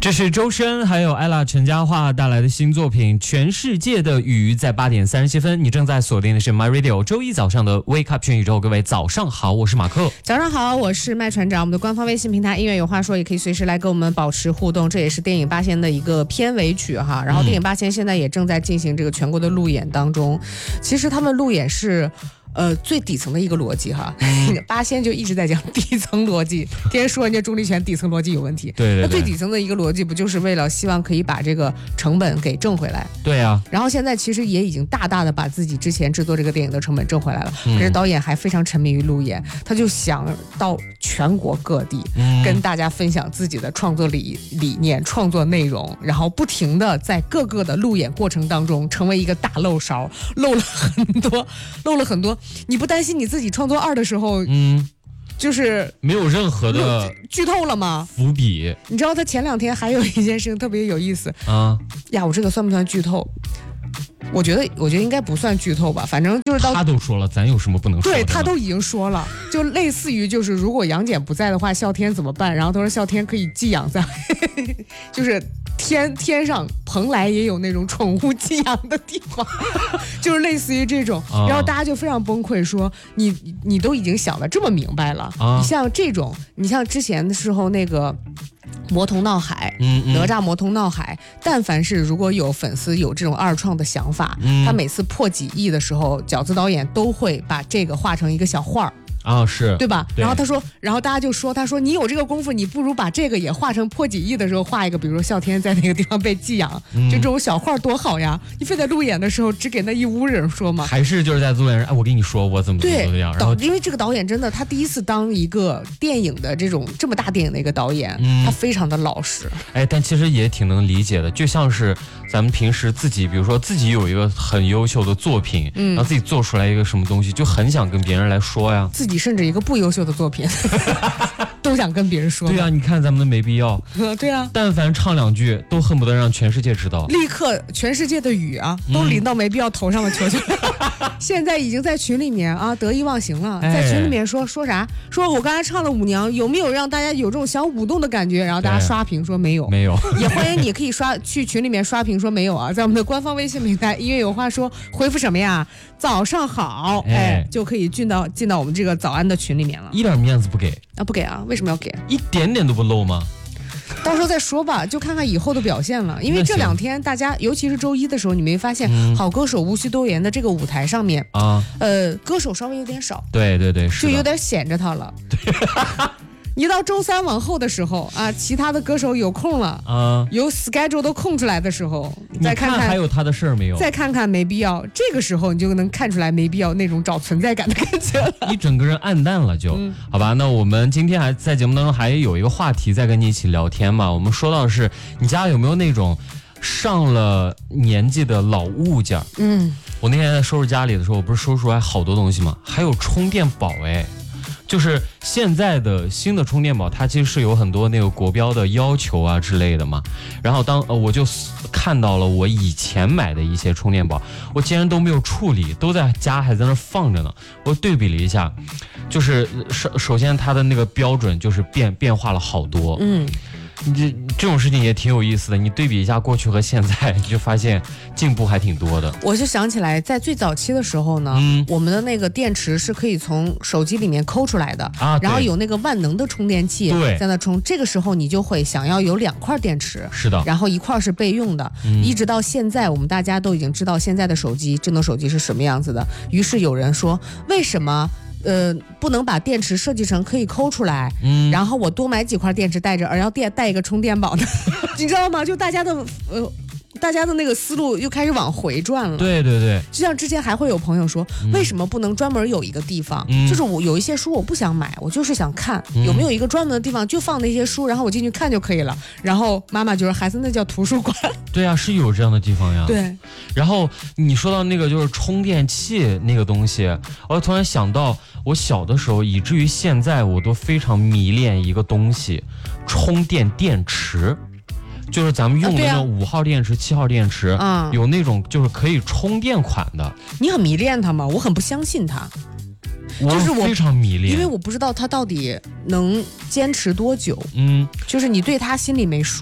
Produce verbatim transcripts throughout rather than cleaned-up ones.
这是周深还有艾拉陈嘉桦带来的新作品《全世界的雨》，在八点三十七分，你正在锁定的是 My Radio 周一早上的 Wake Up 全宇宙，各位早上好，我是马克。 早上好，我是麦船长。我们的官方微信平台音乐有话说，也可以随时来跟我们保持互动。这也是电影《八仙》的一个片尾曲哈。然后电影《八仙》现在也正在进行这个全国的路演当中。其实他们路演是。呃，最底层的一个逻辑哈，嗯、八仙就一直在讲底层逻辑，天天说人家钟立权底层逻辑有问题。 对对对。 那最底层的一个逻辑，不就是为了希望可以把这个成本给挣回来？ 对啊。 然后现在其实也已经大大的把自己之前制作这个电影的成本挣回来了。嗯、可是导演还非常沉迷于路演，他就想到全国各地、嗯、跟大家分享自己的创作理理念、创作内容，然后不停的在各个的路演过程当中成为一个大漏勺，漏了很多，漏了很多。你不担心你自己创作二的时候，嗯，就是没有任何的剧透了吗？ 伏笔。 你知道他前两天还有一件事情特别有意思啊呀，我这个算不算剧透？我觉得，我觉得应该不算剧透吧，反正就是到他都说了，咱有什么不能说的？ 对他都已经说了，就类似于就是如果杨戬不在的话，哮天怎么办？然后他说哮天可以寄养在，就是天天上蓬莱也有那种宠物寄养的地方，就是类似于这种。然后大家就非常崩溃说，你你都已经想得这么明白了，啊、你像这种，你像之前的时候那个。魔童闹海，嗯嗯哪吒魔童闹海，但凡是如果有粉丝有这种二创的想法，嗯、他每次破几亿的时候，饺子导演都会把这个画成一个小画儿。 啊，是对吧？ 对然后他说，然后大家就说，他说你有这个功夫，你不如把这个也画成破几亿的时候画一个，比如说哮天在那个地方被寄养，嗯、就这种小画多好呀！你非得路演的时候只给那一屋人说吗？ 还是就是在路演人，哎，我跟你说，我怎么怎么这样。然后因为这个导演真的，他第一次当一个电影的这种这么大电影的一个导演，嗯、他非常的老实。 哎，但其实也挺能理解的，就像是咱们平时自己，比如说自己有一个很优秀的作品，嗯、然后自己做出来一个什么东西，就很想跟别人来说呀。 自己甚至一个不优秀的作品都想跟别人说。 对啊，你看咱们的没必要。 对啊， 但凡唱两句都恨不得让全世界知道， 立刻全世界的雨啊都淋到没必要头上的球球。嗯、现在已经在群里面啊得意忘形了，哎、在群里面说说啥？说我刚才唱了舞娘，有没有让大家有这种想舞动的感觉？然后大家刷屏说没有， 没有。 也欢迎你可以刷去群里面刷屏说没有啊，在我们的官方微信平台音乐有话说回复什么呀？早上好，哎，哎就可以进到进到我们这个早安的群里面了。 一点面子不给啊？不给啊？为什么要给？ 一点点都不露吗？ 到时候再说吧，就看看以后的表现了。因为这两天大家，尤其是周一的时候，你没发现《好歌手无需多言》的这个舞台上面啊，呃，歌手稍微有点少。 对对对， 就有点显着他了。对。一到周三往后的时候啊，其他的歌手有空了啊，有 schedule 都空出来的时候，再看看还有他的事儿没有， 再看看没必要，这个时候你就能看出来没必要那种找存在感的感觉了。 你整个人暗淡了就，嗯、好吧？那我们今天还在节目当中还有一个话题在跟你一起聊天嘛？我们说到的是你家有没有那种上了年纪的老物件？嗯，我那天在收拾家里的时候，我不是收拾出来好多东西吗？还有充电宝哎。就是现在的新的充电宝，它其实是有很多那个国标的要求啊之类的嘛。然后当呃我就看到了我以前买的一些充电宝，我竟然都没有处理，都在家还在那放着呢。我对比了一下，就是首首先它的那个标准就是变变化了好多。嗯。你这这种事情也挺有意思的，你对比一下过去和现在，你就发现进步还挺多的。 我就想起来，在最早期的时候呢，嗯、我们的那个电池是可以从手机里面抠出来的啊，然后有那个万能的充电器在那充。这个时候你就会想要有两块电池， 是的， 然后一块是备用的。嗯、一直到现在，我们大家都已经知道现在的手机，智能手机是什么样子的。于是有人说，为什么？呃，不能把电池设计成可以抠出来，嗯，然后我多买几块电池带着，而要电带一个充电宝呢？你知道吗？就大家的呃。大家的那个思路又开始往回转了。 对对对， 就像之前还会有朋友说，嗯、为什么不能专门有一个地方？嗯、就是我有一些书我不想买，我就是想看，嗯、有没有一个专门的地方就放那些书，然后我进去看就可以了。然后妈妈就说，孩子那叫图书馆。 对啊，是有这样的地方呀。 对。 然后你说到那个就是充电器那个东西，我突然想到我小的时候，以至于现在我都非常迷恋一个东西，充电电池。就是咱们用的那种五号电池、七号电池，嗯，有那种就是可以充电款的。 你很迷恋它吗？我很不相信它。 就是我非常迷恋， 因为我不知道它到底能坚持多久。嗯，就是你对它心里没数。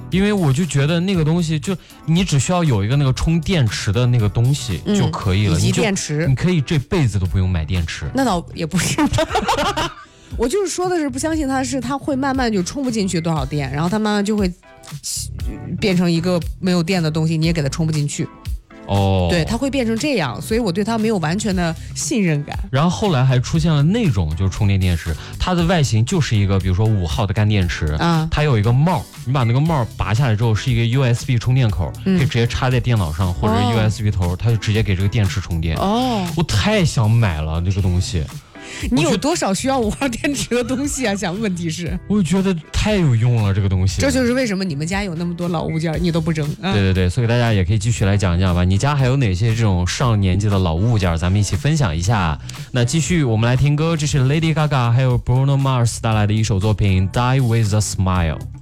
因为我就觉得那个东西，就你只需要有一个那个充电池的那个东西就可以了， 嗯、以及你就电池， 你可以这辈子都不用买电池。 那倒也不是。我就是说的是不相信它是它会慢慢就充不进去多少电，然后它慢慢就会变成一个没有电的东西，你也给它充不进去。 哦， 对，它会变成这样，所以我对它没有完全的信任感。 然后后来还出现了那种就是充电电池，它的外形就是一个比如说五号的干电池，啊，它有一个帽，你把那个帽拔下来之后是一个 U S B 充电口，嗯、可以直接插在电脑上，或者 U S B 头，它就直接给这个电池充电。哦，我太想买了这个东西。 你有多少需要五号电池的东西啊？想问题是， 我觉得太有用了这个东西。 这就是为什么你们家有那么多老物件你都不扔。 啊、对对对，所以大家也可以继续来讲一讲吧。你家还有哪些这种上年纪的老物件，咱们一起分享一下。那继续我们来听歌，这是 Lady Gaga 还有 Bruno Mars 带来的一首作品《Die with a Smile》。